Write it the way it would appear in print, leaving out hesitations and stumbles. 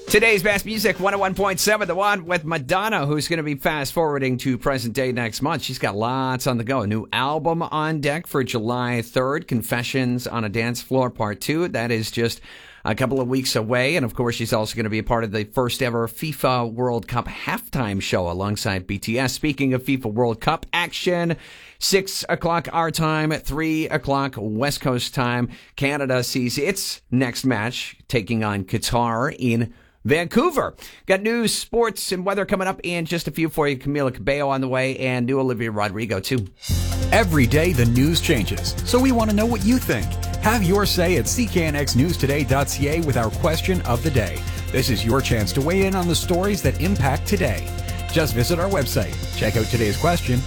Today's best music, 101.7, the one with Madonna, who's going to be fast-forwarding to present day next month. She's got lots on the go. A new album on deck for July 3rd, Confessions on a Dance Floor Part 2. That is just a couple of weeks away. And, of course, she's also going to be a part of the first-ever FIFA World Cup halftime show alongside BTS. Speaking of FIFA World Cup action, 6 o'clock our time, 3 o'clock West Coast time. Canada sees its next match taking on Qatar in Vancouver. Got news, sports, and weather coming up in just a few for you. Camila Cabello on the way, and new Olivia Rodrigo, too. Every day the news changes, so we want to know what you think. Have your say at cknxnewstoday.ca with our question of the day. This is your chance to weigh in on the stories that impact today. Just visit our website, check out today's question,